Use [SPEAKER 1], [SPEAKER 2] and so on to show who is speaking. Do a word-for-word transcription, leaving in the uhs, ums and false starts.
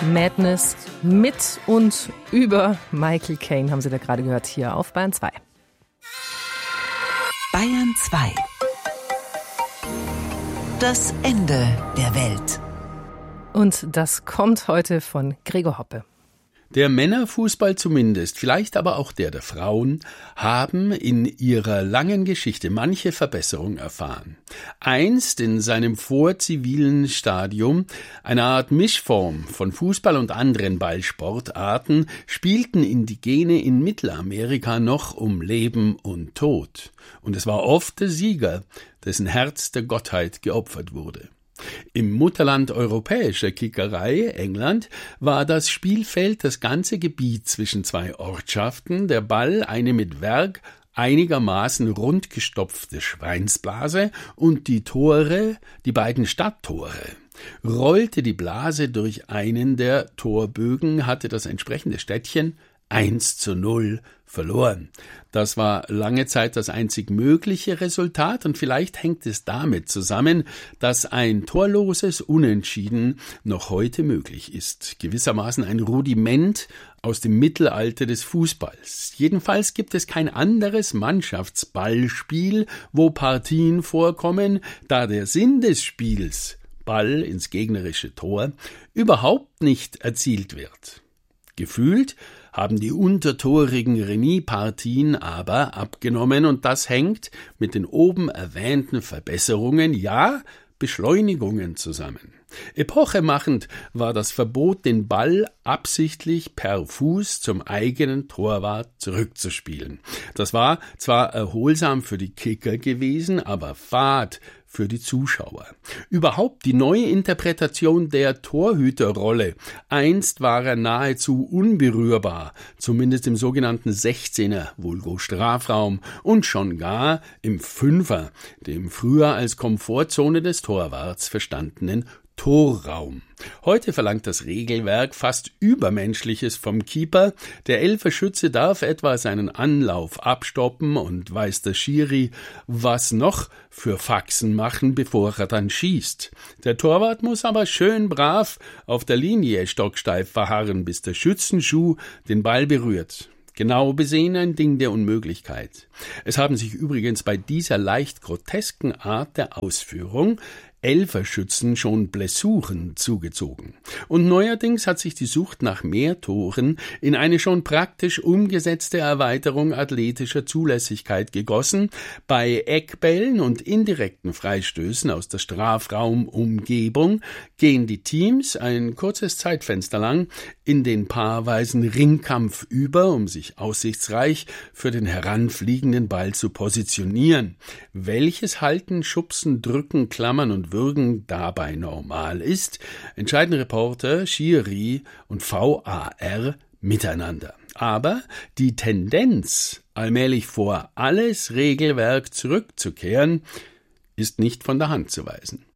[SPEAKER 1] Madness mit und über Michael Caine haben Sie da gerade gehört hier auf Bayern zwei.
[SPEAKER 2] Bayern zwei. Das Ende der Welt.
[SPEAKER 1] Und das kommt heute von Gregor Hoppe.
[SPEAKER 3] Der Männerfußball zumindest, vielleicht aber auch der der Frauen, haben in ihrer langen Geschichte manche Verbesserung erfahren. Einst in seinem vorzivilen Stadium, eine Art Mischform von Fußball und anderen Ballsportarten, spielten Indigene in Mittelamerika noch um Leben und Tod. Und es war oft der Sieger, dessen Herz der Gottheit geopfert wurde. Im Mutterland europäischer Kickerei, England, war das Spielfeld das ganze Gebiet zwischen zwei Ortschaften, der Ball eine mit Werg einigermaßen rund gestopfte Schweinsblase und die Tore, die beiden Stadttore. Rollte die Blase durch einen der Torbögen, hatte das entsprechende Städtchen eins zu null verloren. Das war lange Zeit das einzig mögliche Resultat und vielleicht hängt es damit zusammen, dass ein torloses Unentschieden noch heute möglich ist. Gewissermaßen ein Rudiment aus dem Mittelalter des Fußballs. Jedenfalls gibt es kein anderes Mannschaftsballspiel, wo Partien vorkommen, da der Sinn des Spiels, Ball ins gegnerische Tor, überhaupt nicht erzielt wird. Gefühlt haben die untertorigen Remispartien aber abgenommen und das hängt mit den oben erwähnten Verbesserungen, ja Beschleunigungen zusammen. Epochemachend war das Verbot, den Ball absichtlich per Fuß zum eigenen Torwart zurückzuspielen. Das war zwar erholsam für die Kicker gewesen, aber fad für die Zuschauer. Überhaupt die neue Interpretation der Torhüterrolle. Einst war er nahezu unberührbar, zumindest im sogenannten Sechzehner, vulgo Strafraum, und schon gar im Fünfer, dem früher als Komfortzone des Torwarts verstandenen Torraum. Heute verlangt das Regelwerk fast Übermenschliches vom Keeper. Der Elferschütze darf etwa seinen Anlauf abstoppen und weiß der Schiri, was noch für Faxen machen, bevor er dann schießt. Der Torwart muss aber schön brav auf der Linie stocksteif verharren, bis der Schützenschuh den Ball berührt. Genau besehen ein Ding der Unmöglichkeit. Es haben sich übrigens bei dieser leicht grotesken Art der Ausführung Elferschützen schon Blessuren zugezogen. Und neuerdings hat sich die Sucht nach mehr Toren in eine schon praktisch umgesetzte Erweiterung athletischer Zulässigkeit gegossen. Bei Eckbällen und indirekten Freistößen aus der Strafraumumgebung gehen die Teams ein kurzes Zeitfenster lang in den paarweisen Ringkampf über, um sich aussichtsreich für den heranfliegenden Ball zu positionieren. Welches Halten, Schubsen, Drücken, Klammern und Würgen dabei normal ist, entscheiden Reporter, Schiri und V A R miteinander. Aber die Tendenz, allmählich vor alles Regelwerk zurückzukehren, ist nicht von der Hand zu weisen.